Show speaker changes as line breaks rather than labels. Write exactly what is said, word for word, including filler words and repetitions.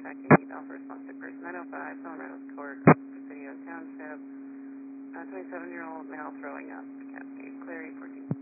contact Katie Alpha Response to Person nine oh five, Phone Reynolds Court, Presidio Township. Uh, twenty-seven-year-old male throwing up. Cascade Clary, fourteen.